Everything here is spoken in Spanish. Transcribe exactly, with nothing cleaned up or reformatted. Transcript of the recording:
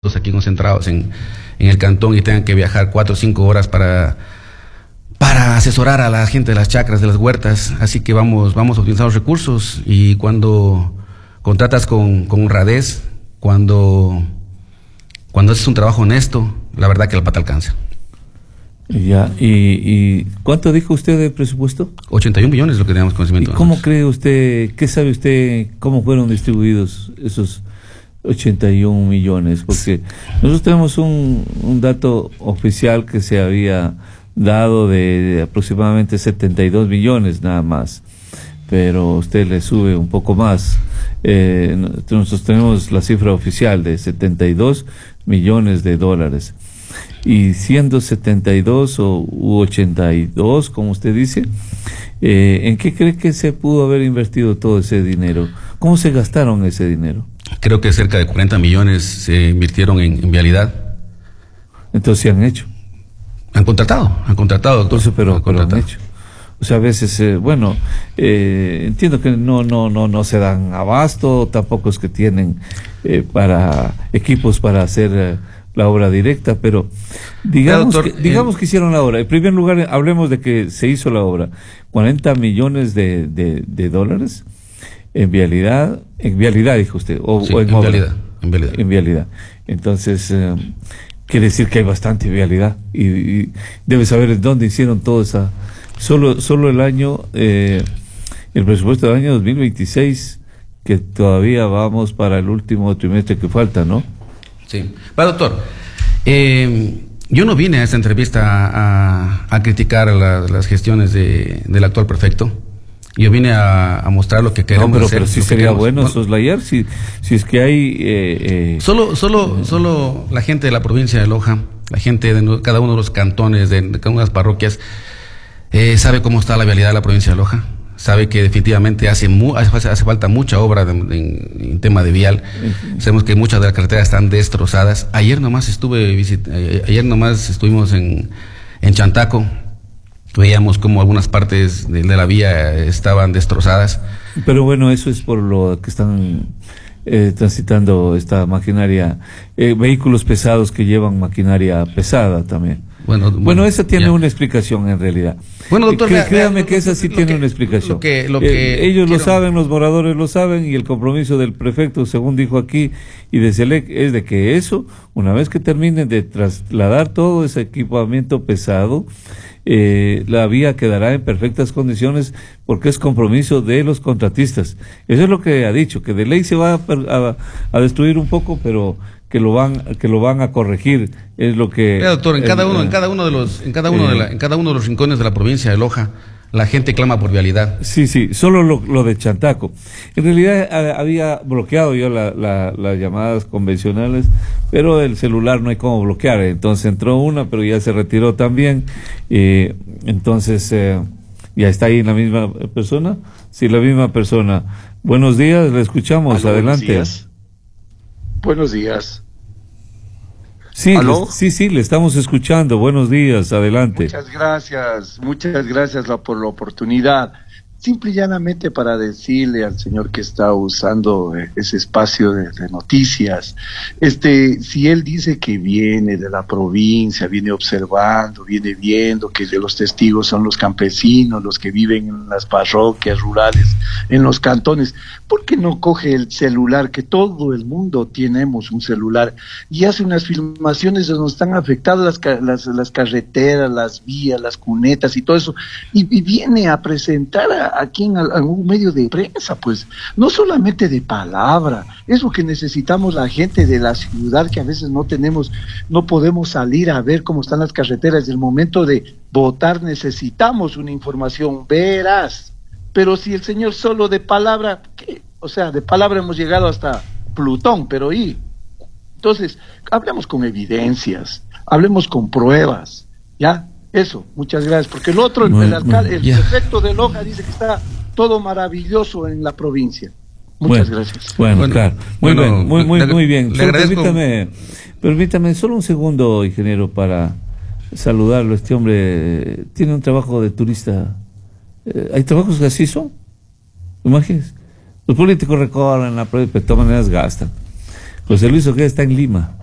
aquí concentrados en, en el cantón y tengan que viajar cuatro o cinco horas para, para asesorar a la gente de las chacras, de las huertas. Así que vamos, vamos a utilizar los recursos, y cuando contratas con, con honradez, cuando, cuando haces un trabajo honesto, la verdad que la plata alcanza. Ya, y, y ¿cuánto dijo usted de presupuesto? ochenta y un millones es lo que tenemos conocimiento. ¿Y cómo cree usted, qué sabe usted, cómo fueron distribuidos esos ochenta y un millones? Porque nosotros tenemos un, un dato oficial que se había dado de, de aproximadamente setenta y dos millones nada más, pero usted le sube un poco más. Eh, nosotros tenemos la cifra oficial de setenta y dos millones de dólares. Y siendo setenta y dos o u ochenta y dos, como usted dice, eh, ¿en qué cree que se pudo haber invertido todo ese dinero? ¿Cómo se gastaron ese dinero? Creo que cerca de cuarenta millones se invirtieron en, en vialidad. Entonces, ¿se han hecho? Han contratado, han contratado, doctor. Entonces, pero, han, pero han hecho. O sea, a veces, eh, bueno, eh, entiendo que no, no, no, no se dan abasto, tampoco es que tienen eh, para equipos para hacer eh, la obra directa, pero digamos, doctor, que, digamos eh, que hicieron la obra. En primer lugar, hablemos de que se hizo la obra. cuarenta millones de, de, de dólares en vialidad, en vialidad dijo usted, o, sí, o en, en obra. vialidad, en vialidad. En vialidad. Entonces, eh, quiere decir que hay bastante vialidad, y, y debe saber en dónde hicieron toda esa. Solo, solo el año, eh, el presupuesto del año dos mil veintiséis, que todavía vamos para el último trimestre que falta, ¿no? Sí. Bueno, doctor, eh, yo no vine a esta entrevista a, a criticar la, las gestiones de, del actual prefecto. Yo vine a, a mostrar lo que queremos no, pero, hacer. pero sí sería queremos. bueno, bueno soslayar, si, si es que hay... Eh, eh, solo solo eh, solo la gente de la provincia de Loja, la gente de cada uno de los cantones, de, de cada una de las parroquias, eh, sabe cómo está la vialidad de la provincia de Loja. Sabe que definitivamente hace mu hace, hace falta mucha obra de, de, en, en tema de vial. Uh-huh. Sabemos que muchas de las carreteras están destrozadas. Ayer nomás estuve visit eh, ayer nomás estuvimos en, en Chantaco. Veíamos cómo algunas partes de, de la vía estaban destrozadas. Pero bueno, eso es por lo que están eh, transitando esta maquinaria, eh, vehículos pesados que llevan maquinaria pesada también. Bueno, bueno, bueno esa tiene ya. una explicación en realidad. Bueno, doctor, eh, créame que esa sí tiene que, una explicación. Lo que, lo que eh, ellos quiero... lo saben, los moradores lo saben, y el compromiso del prefecto, según dijo aquí, y de SELEC, es de que eso, una vez que terminen de trasladar todo ese equipamiento pesado, eh, la vía quedará en perfectas condiciones, porque es compromiso de los contratistas. Eso es lo que ha dicho, que de ley se va a, a, a destruir un poco, pero que lo van que lo van a corregir, es lo que Mira, doctor, en el, cada uno en cada uno de los en cada uno eh, de la, en cada uno de los rincones de la provincia de Loja la gente clama por vialidad. Sí, sí, solo lo, lo de Chantaco. En realidad a, había bloqueado yo la, la, las llamadas convencionales, pero el celular no hay cómo bloquear, entonces entró una, pero ya se retiró también, eh, entonces eh, ya está ahí la misma persona. Sí, la misma persona. Buenos días, le escuchamos. Aló, adelante. Buenos días. Buenos días. Sí, le, sí, sí, le estamos escuchando. Buenos días, adelante. Muchas gracias, muchas gracias por la oportunidad. Simple y llanamente para decirle al señor que está usando ese espacio de, de noticias, este, si él dice que viene de la provincia, viene observando, viene viendo que de los testigos son los campesinos, los que viven en las parroquias rurales, en los cantones, ¿por qué no coge el celular? Que todo el mundo tenemos un celular, y hace unas filmaciones donde están afectadas las, las, las carreteras, las vías, las cunetas y todo eso, y, y viene a presentar a aquí en algún medio de prensa, pues, no solamente de palabra, es lo que necesitamos la gente de la ciudad, que a veces no tenemos, no podemos salir a ver cómo están las carreteras. Del momento de votar necesitamos una información veraz, pero si el señor solo de palabra, ¿qué? O sea, de palabra hemos llegado hasta Plutón, pero ¿y? Entonces, hablemos con evidencias, hablemos con pruebas, ¿ya? Eso, muchas gracias, porque el otro, el, el alcalde, el yeah. prefecto de Loja dice que está todo maravilloso en la provincia. Muchas bueno, gracias. Bueno, bueno claro, muy bueno, bien, muy, muy, le, muy bien. Le Solo agradezco. Permítame, permítame solo un segundo, ingeniero, para saludarlo. Este hombre tiene un trabajo de turista. Eh, ¿Hay trabajos que así son? Imagínense. Los políticos recorren la provincia, pero de todas maneras gastan. José Luis Ojeda está en Lima.